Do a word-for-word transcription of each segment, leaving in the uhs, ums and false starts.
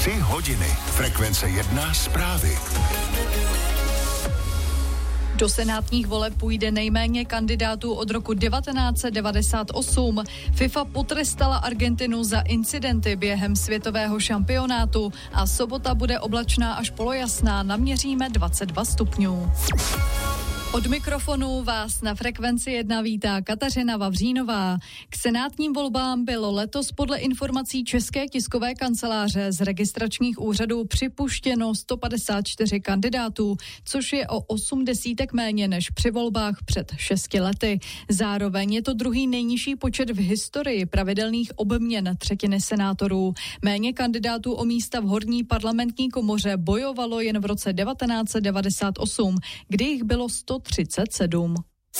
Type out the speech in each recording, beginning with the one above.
Tři hodiny. Frekvence jedna zprávy. Do senátních voleb půjde nejméně kandidátů od roku devatenáct set devadesát osm. FIFA potrestala Argentinu za incidenty během světového šampionátu a sobota bude oblačná až polojasná, naměříme dvacet dva stupňů. Od mikrofonu vás na Frekvenci jedna vítá Kateřina Vavřínová. K senátním volbám bylo letos podle informací České tiskové kanceláře z registračních úřadů připuštěno sto padesát čtyři kandidátů, což je o osm desítek méně než při volbách před šesti lety. Zároveň je to druhý nejnižší počet v historii pravidelných obměn třetiny senátorů. Méně kandidátů o místa v horní parlamentní komoře bojovalo jen v roce devatenáct set devadesát osm, kdy jich bylo sto třicet sedm.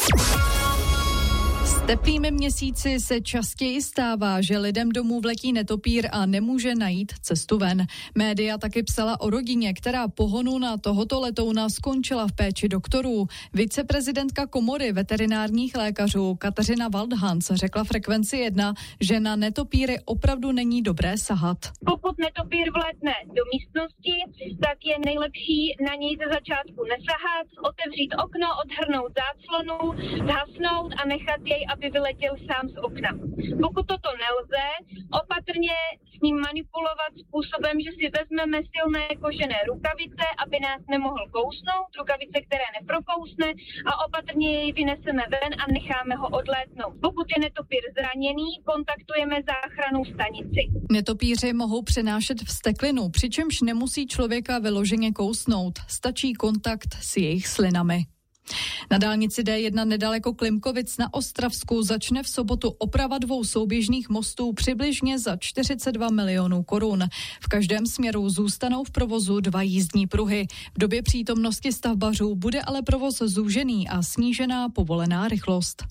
S teplými měsíci se častěji stává, že lidem domů vletí netopýr a nemůže najít cestu ven. Média taky psala o rodině, která pohonu na tohoto letouna skončila v péči doktorů. Viceprezidentka komory veterinárních lékařů Kateřina Waldhans řekla Frekvenci jedna, že na netopýry opravdu není dobré sahat. Pokud netopýr vlétne do místnosti, tak je nejlepší na něj ze začátku nesahat, otevřít okno, odhrnout záclonu, zhasnout a nechat jej, aby vyletěl sám z okna. Pokud toto nelze, opatrně s ním manipulovat způsobem, že si vezmeme silné kožené rukavice, aby nás nemohl kousnout, rukavice, které neprokousne, a opatrně jej vyneseme ven a necháme ho odlétnout. Pokud je netopýr zraněný, kontaktujeme záchrannou stanici. Netopýři mohou přenášet vzteklinu, přičemž nemusí člověka vyloženě kousnout. Stačí kontakt s jejich slinami. Na dálnici D jedna nedaleko Klimkovic na Ostravsku začne v sobotu oprava dvou souběžných mostů přibližně za čtyřicet dva milionů korun. V každém směru zůstanou v provozu dva jízdní pruhy. V době přítomnosti stavbařů bude ale provoz zúžený a snížená povolená rychlost.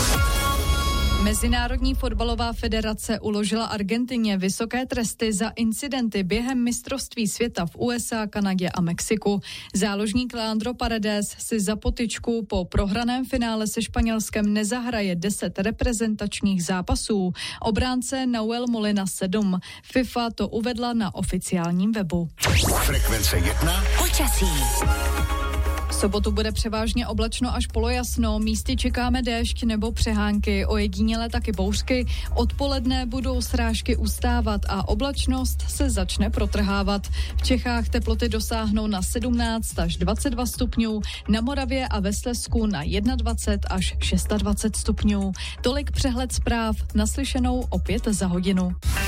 Mezinárodní fotbalová federace uložila Argentině vysoké tresty za incidenty během mistrovství světa v U S A, Kanadě a Mexiku. Záložník Leandro Paredes si za potyčku po prohraném finále se Španělskem nezahraje deset reprezentačních zápasů. Obránce Nahuel Molina sedm. FIFA to uvedla na oficiálním webu. Frekvence jedna. Počasí. V sobotu bude převážně oblačno až polojasno, místy čekáme déšť nebo přehánky, ojediněle taky bouřky. Odpoledne budou srážky ustávat a oblačnost se začne protrhávat. V Čechách teploty dosáhnou na sedmnáct až dvacet dva stupňů, na Moravě a ve Slezsku na dvacet jedna až dvacet šest stupňů. Tolik přehled zpráv, naslyšenou opět za hodinu.